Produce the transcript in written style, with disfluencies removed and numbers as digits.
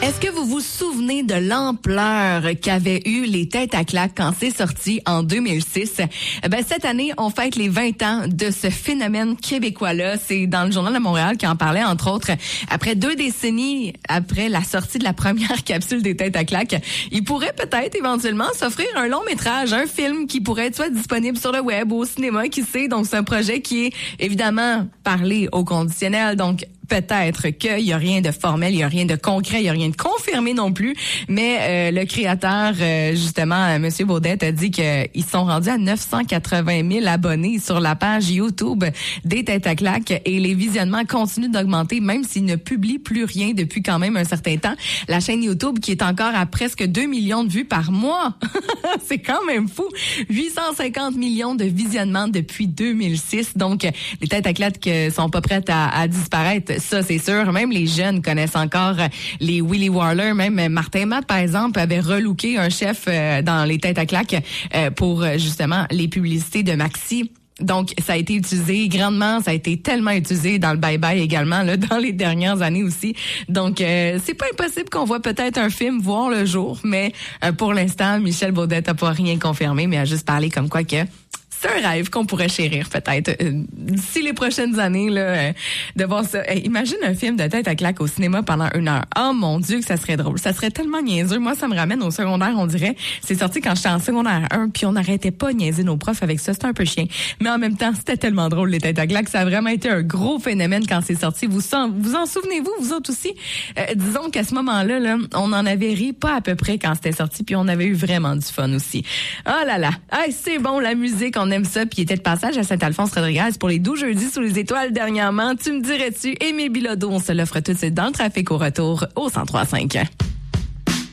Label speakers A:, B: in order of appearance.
A: Est-ce que vous vous souvenez de l'ampleur qu'avaient eu les Têtes à claques quand c'est sorti en 2006? Cette année, on fête les 20 ans de ce phénomène québécois-là. C'est dans le Journal de Montréal qui en parlait, entre autres. Après 2 décennies, après la sortie de la première capsule des Têtes à claques, il pourrait peut-être éventuellement s'offrir un long métrage, un film qui pourrait être soit disponible sur le web ou au cinéma, qui sait. Donc, c'est un projet qui est évidemment parlé au conditionnel. Donc, peut-être qu'il y a rien de formel, il y a rien de concret, il y a rien de confirmé non plus, mais le créateur, justement, Monsieur Baudette, a dit qu'ils sont rendus à 980 000 abonnés sur la page YouTube des Têtes à claques et les visionnements continuent d'augmenter, même s'ils ne publient plus rien depuis quand même un certain temps. La chaîne YouTube qui est encore à presque 2 millions de vues par mois. C'est quand même fou. 850 millions de visionnements depuis 2006. Donc, les Têtes à claques sont pas prêtes à disparaître. Ça, c'est sûr. Même les jeunes connaissent encore les Willy Waller. Même Martin Matt, par exemple, avait relooké un chef dans les Têtes à claques pour justement les publicités de Maxi. Donc, ça a été utilisé grandement, ça a été tellement utilisé dans le bye-bye également, là, dans les dernières années aussi. Donc, c'est pas impossible qu'on voit peut-être un film voir le jour, mais pour l'instant, Michel Baudette n'a pas rien confirmé, mais a juste parlé comme quoi que c'est un rêve qu'on pourrait chérir peut-être d'ici les prochaines années là, de voir ça. Imagine un film de Tête à claques au cinéma pendant 1 heure. Oh mon Dieu que ça serait drôle. Ça serait tellement niaiseux. Moi, ça me ramène au secondaire, on dirait. C'est sorti quand j'étais en secondaire 1, puis on n'arrêtait pas de niaiser nos profs avec ça. C'était un peu chiant. Mais en même temps, c'était tellement drôle, les Têtes à claques. Ça a vraiment été un gros phénomène quand c'est sorti. Vous en souvenez-vous, vous autres aussi? Disons qu'à ce moment-là, là, on en avait ri pas à peu près quand c'était sorti, puis on avait eu vraiment du fun aussi. Oh là là. Hey, c'est bon, la musique, on aime ça. Puis il était de passage à Saint-Alphonse-Rodriguez pour les 12 jeudis sous les étoiles dernièrement. Tu me dirais-tu? Émile Bilodeau, on se l'offre tout de suite dans le trafic au retour au 103.5.